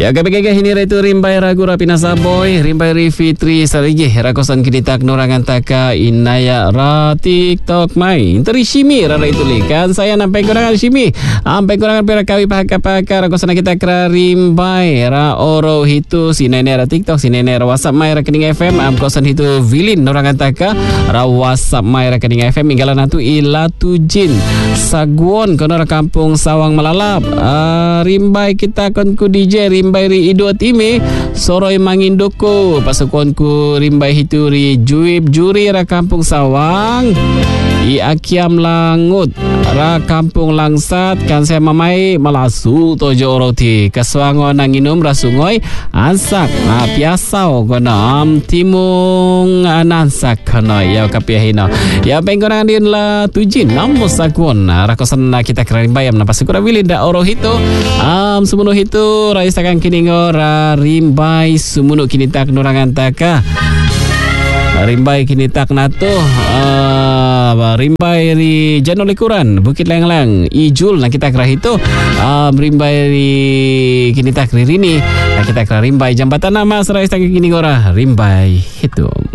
Ya kapag hinira itu rimbay ragu rapina saboy rimbay ri Fitri sarigi rakosan kinitak norangan taka inaya ra TikTok mai interi shimi rara itu likan saya nampai kurangan shimi ampai kurangan pera kawi pahaka rakosan kita kra rimbay ra oro hitu sinene ra TikTok sinene ra WhatsApp mai rekening FM am kosan hitu vilin norangan taka ra WhatsApp mai rekening FM inggalan natu ila tujin saguon kono ra kampung Sawang Malalap rimbay kita konku DJ rimbay ri idot ime soroy mangindoko pasukonku rimbay hituri juib juri ra kampung Sawang i akiam langut ra kampung Langsat kan saya mamai malasu tojo roti kaswangon nanginum rasungoy ansak piasau konam timung anansak kono ya kapiahina ya pengkonan din la tujin namus sakon rakosan kita kerimbay am napasukura wilinda oro hito sumuno hito ra isakan kiningo ra rimbay sumuno kinitak norangan taka rimbay kinitak nato rimbay ri Janolikuran Bukit Lenglang Ijul na kita kira hito rimbay ri kinitak ri rini na kita kira rimbay jambatan nama serai istang kiningo ra rimbay hito.